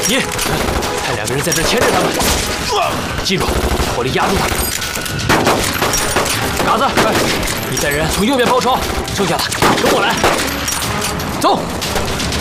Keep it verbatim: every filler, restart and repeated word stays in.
你派两个人在这牵着他们，记住，火力压住他们。嘎子，你带人从右边包抄，剩下的跟我来。走。